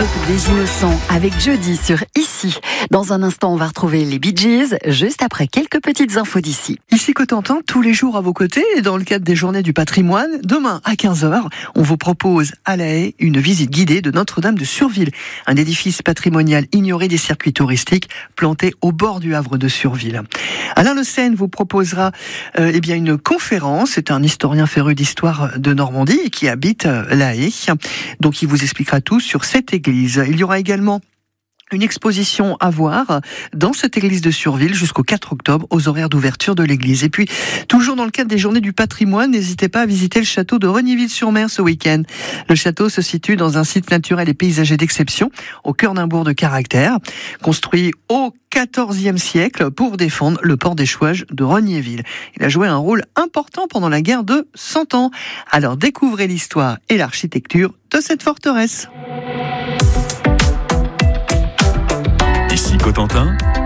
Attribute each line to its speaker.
Speaker 1: L'aube des innocents avec Jody sur Ici. Dans un instant, on va retrouver les Bee Gees, juste après quelques petites infos d'ici.
Speaker 2: Ici Cotentin, tous les jours à vos côtés, et dans le cadre des Journées du patrimoine, demain à 15h, on vous propose à La Haye une visite guidée de Notre-Dame de Surville, un édifice patrimonial ignoré des circuits touristiques, planté au bord du Havre de Surville. Alain Le Seyne vous proposera une conférence. C'est un historien féru d'histoire de Normandie qui habite La Haye. Donc il vous expliquera tout sur cette église. Il y aura également une exposition à voir dans cette église de Surville jusqu'au 4 octobre aux horaires d'ouverture de l'église. Et puis, toujours dans le cadre des Journées du patrimoine, n'hésitez pas à visiter le château de Regnéville-sur-Mer ce week-end. Le château se situe dans un site naturel et paysager d'exception, au cœur d'un bourg de caractère, construit au XIVe siècle pour défendre le port d'échouage de Regnéville. Il a joué un rôle important pendant la guerre de 100 ans. Alors découvrez l'histoire et l'architecture de cette forteresse.
Speaker 3: Ici Cotentin,